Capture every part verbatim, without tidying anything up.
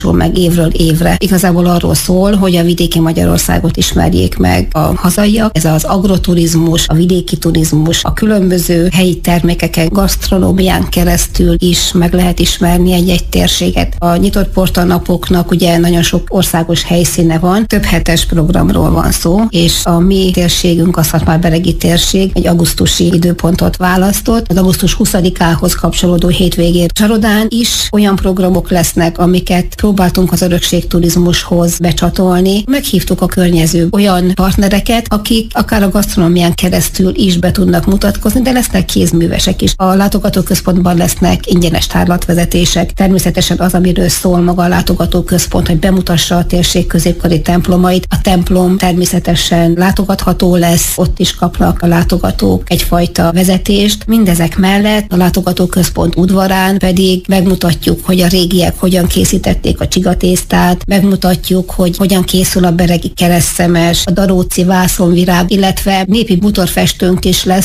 meg évről évre. Igazából arról szól, hogy a vidéki Magyarországot ismerjék meg a hazaiak. Ez az agroturizmus, a vidéki turizmus, a különböző helyi termékeken, gasztronómián keresztül is meg lehet ismerni egy-egy térséget. A nyitott porta napoknak ugye nagyon sok országos helyszíne van, több hetes programról van szó, és a mi térségünk, a Szatmár-Beregi térség egy augusztusi időpontot választott. Az augusztus huszadikához kapcsolódó hétvégén Csarodán is olyan programok lesznek, amiket próbáltunk az örökségturizmushoz becsatolni. Meghívtuk a környező olyan partnereket, akik akár a gasztronómián keresztül is be tudnak mutatkozni, de lesznek kézművesek is. A látogatóközpontban lesznek ingyenes tárlatvezetések. Természetesen az, amiről szól maga a látogatóközpont, hogy bemutassa a térség középkori templomait. A templom természetesen látogatható lesz, ott is kapnak a látogatók egyfajta vezetést. Mindezek mellett a látogatóközpont udvarán pedig megmutatjuk, hogy a régiek hogyan készítették a csigatésztát, megmutatjuk, hogy hogyan készül a beregi keresztszemes, a daróci vászonvirág, illetve népi bútorfestőnk is lesz.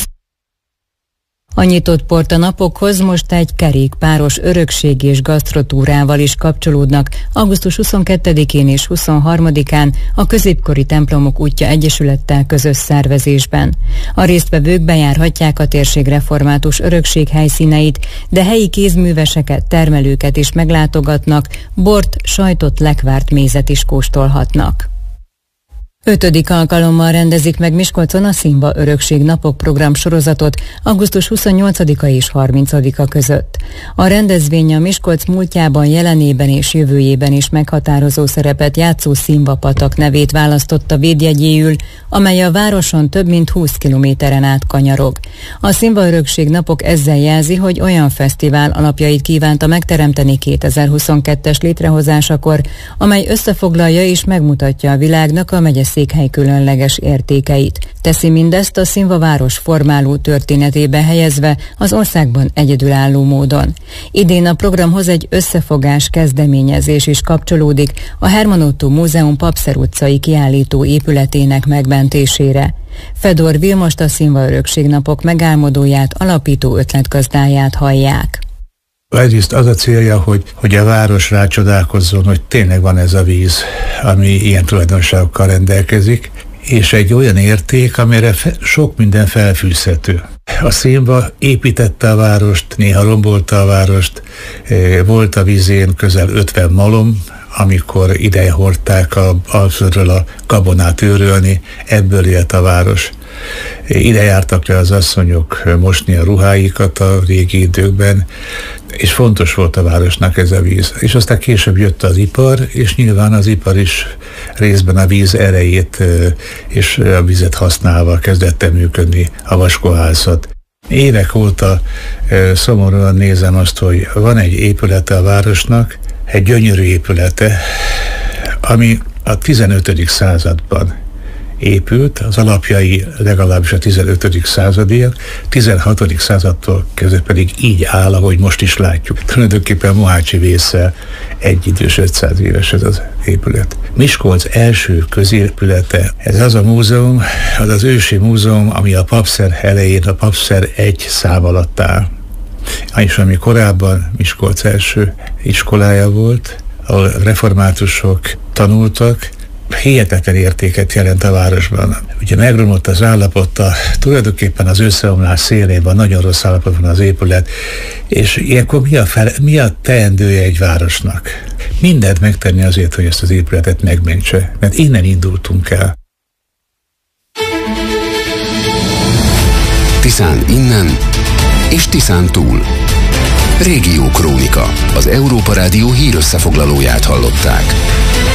A nyitott porta napokhoz most egy kerékpáros örökség és gasztrotúrával is kapcsolódnak augusztus huszonkettedikén és huszonharmadikán a Középkori Templomok Útja Egyesülettel közös szervezésben. A résztvevők bejárhatják a térség református örökség helyszíneit, de helyi kézműveseket, termelőket is meglátogatnak, bort, sajtot, lekvárt, mézet is kóstolhatnak. Ötödik alkalommal rendezik meg Miskolcon a Színva Örökség Napok program sorozatot augusztus huszonnyolcadika és harmincadika között. A rendezvény a Miskolc múltjában, jelenében és jövőjében is meghatározó szerepet játszó Színva patak nevét választotta védjegyéül, amely a városon több mint húsz kilométeren át kanyarog. A Színva Örökség Napok ezzel jelzi, hogy olyan fesztivál alapjait kívánta megteremteni kétezer-huszonkettes létrehozásakor, amely összefoglalja és megmutatja a világnak a megyeszékhely különleges értékeit. Teszi mindezt a Színva város formáló történetébe helyezve az országban egyedülálló módon. Idén a programhoz egy összefogás kezdeményezés is kapcsolódik a Herman Ottó Múzeum Papszer utcai kiállító épületének megmentésére. Fedor Vilmost, a Színva Örökség Napok megálmodóját, alapító ötletgazdáját hallják. Egyrészt az a célja, hogy, hogy a város rácsodálkozzon, hogy tényleg van ez a víz, ami ilyen tulajdonságokkal rendelkezik, és egy olyan érték, amire fe, sok minden felfűzhető. A Színva építette a várost, néha rombolta a várost, volt a vízén közel ötven malom, amikor ide hordták a Alföldről a gabonát őrölni, ebből élt a város. Ide jártak le az asszonyok mosni a ruháikat a régi időkben, és fontos volt a városnak ez a víz. És aztán később jött az ipar, és nyilván az ipar is részben a víz erejét és a vizet használva kezdett el működni a vaskohászat. Évek óta szomorúan nézem azt, hogy van egy épülete a városnak, egy gyönyörű épülete, ami a tizenötödik században épült, az alapjai legalábbis a tizenötödik századiak, tizenhatodik századtól kezdve pedig így áll, ahogy most is látjuk. Tulajdonképpen Mohácsi vésszel egyidős ötszáz éves ez az épület. Miskolc első középülete, ez az a múzeum, az az ősi múzeum, ami a Papszer elején, a Papszer egy szám alatt áll. És ami korábban Miskolc első iskolája volt, ahol reformátusok tanultak, hihetetlen értéket jelent a városban. Ugye megromlott az állapota, tulajdonképpen az összeomlás szélén van, nagyon rossz állapotban az épület, és ilyenkor mi a, fel, mi a teendője egy városnak? Mindent megtenni azért, hogy ezt az épületet megmentse, mert innen indultunk el. Tiszán innen és Tiszán túl. Régió Krónika, az Európa Rádió hírösszefoglalóját hallották.